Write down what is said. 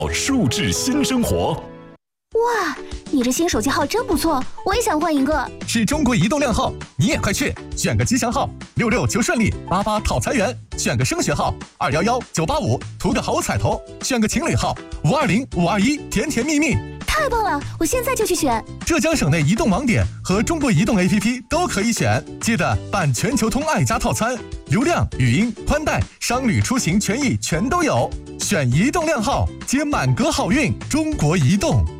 数字新生活。 哇，你这新手机号真不错，我也想换一个。 是中国移动靓号，你也快去选个吉祥号，66求顺利，88讨财源，选个升学号，211 985图个好彩头，选个情侣号，520 521甜甜蜜蜜。 太棒了，我现在就去选。 浙江省内移动网点和中国移动 APP 都可以选，记得办全球通爱家套餐，流量、语音、宽带、商旅出行权益全都有。选移动靓号，接满格好运，中国移动。